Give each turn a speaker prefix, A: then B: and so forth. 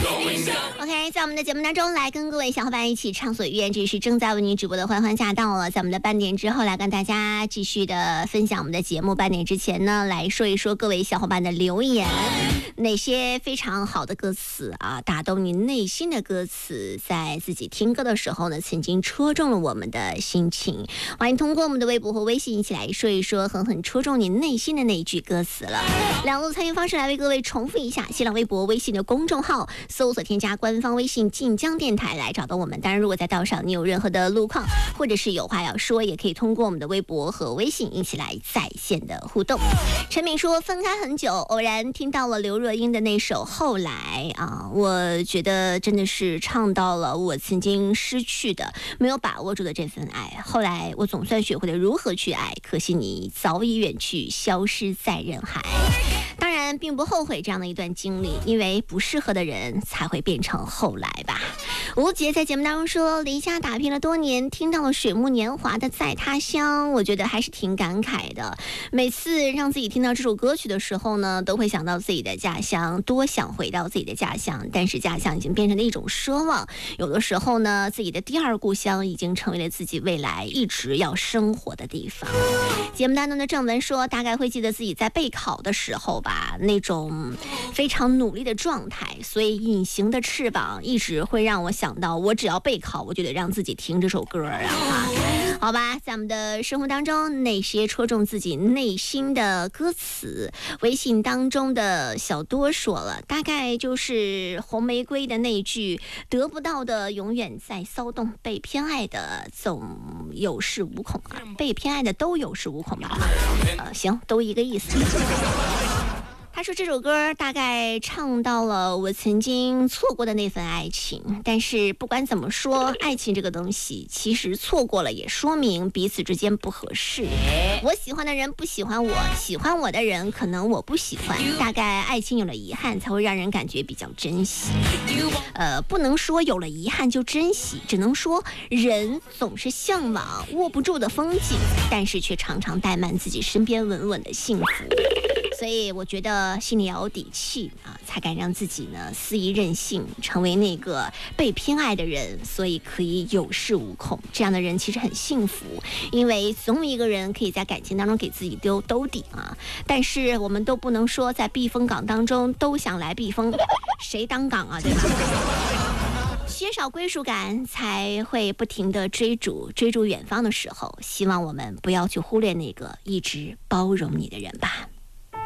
A: OK， 在我们的节目当中来跟各位小伙伴一起畅所欲言，这是正在为您直播的欢欢驾到了。在我们的半点之后来跟大家继续的分享我们的节目。半点之前呢，来说一说各位小伙伴的留言，哪些非常好的歌词啊，打动你内心的歌词，在自己听歌的时候呢，曾经戳中了我们的心情。欢迎通过我们的微博和微信一起来说一说狠狠戳中你内心的那一句歌词了。两路参与方式来为各位重复一下：新浪微博、微信的公众号搜索添加官方微信晋江电台来找到我们。当然，如果在道上你有任何的路况，或者是有话要说，也可以通过我们的微博和微信一起来在线的互动。陈敏说，分开很久，偶然听到了刘若英的那首《后来》啊，我觉得真的是唱到了我曾经失去的、没有把握住的这份爱。后来我总算学会了如何去爱，可惜你早已远去，消失在人海。当然并不后悔这样的一段经历，因为不适合的人才会变成后来吧。吴杰在节目当中说，离家打拼了多年，听到了水木年华的在他乡，我觉得还是挺感慨的。每次让自己听到这首歌曲的时候呢，都会想到自己的家乡，多想回到自己的家乡，但是家乡已经变成了一种奢望。有的时候呢，自己的第二故乡已经成为了自己未来一直要生活的地方。节目当中的正文说，大概会记得自己在备考的时候吧，那种非常努力的状态，所以隐形的翅膀一直会让我想到，我只要备考，我就得让自己听这首歌啊。好吧，在我们的生活当中，那些戳中自己内心的歌词，微信当中的小多说了，大概就是红玫瑰的那句，得不到的永远在骚动，被偏爱的总有恃无恐啊，被偏爱的都有恃无恐吧。行，都一个意思。他说这首歌大概唱到了我曾经错过的那份爱情，但是不管怎么说，爱情这个东西其实错过了也说明彼此之间不合适。我喜欢的人不喜欢我，喜欢我的人可能我不喜欢，大概爱情有了遗憾才会让人感觉比较珍惜。不能说有了遗憾就珍惜，只能说人总是向往握不住的风景，但是却常常怠慢自己身边稳稳的幸福。所以我觉得心里要有底气啊，才敢让自己呢肆意任性，成为那个被偏爱的人，所以可以有恃无恐。这样的人其实很幸福，因为总有一个人可以在感情当中给自己丢兜底啊。但是我们都不能说在避风港当中都想来避风，谁当港啊，对吧？缺少归属感才会不停地追逐远方的时候，希望我们不要去忽略那个一直包容你的人吧。